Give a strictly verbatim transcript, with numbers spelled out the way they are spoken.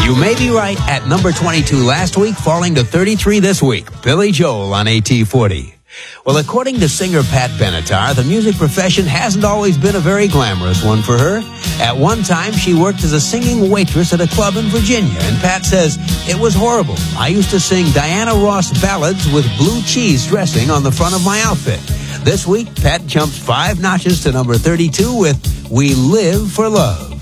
You may be right at number twenty-two last week, falling to thirty-three this week. Billy Joel on A T forty. Well, according to singer Pat Benatar, the music profession hasn't always been a very glamorous one for her. At one time, she worked as a singing waitress at a club in Virginia, and Pat says, "It was horrible. I used to sing Diana Ross ballads with blue cheese dressing on the front of my outfit." This week, Pat jumps five notches to number thirty-two with We Live for Love.